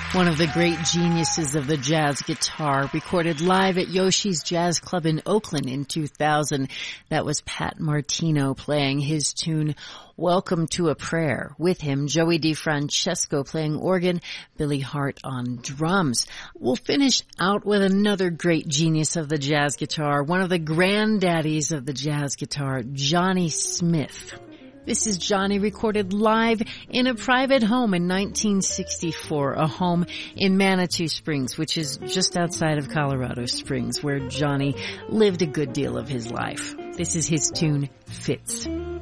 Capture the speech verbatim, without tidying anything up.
One of the great geniuses of the jazz guitar, recorded live at Yoshi's Jazz Club in Oakland in two thousand. That was Pat Martino playing his tune, Welcome to a Prayer. With him, Joey DeFrancesco playing organ, Billy Hart on drums. We'll finish out with another great genius of the jazz guitar, one of the granddaddies of the jazz guitar, Johnny Smith. This is Johnny recorded live in a private home in nineteen sixty-four, a home in Manitou Springs, which is just outside of Colorado Springs, where Johnny lived a good deal of his life. This is his tune, Fitz.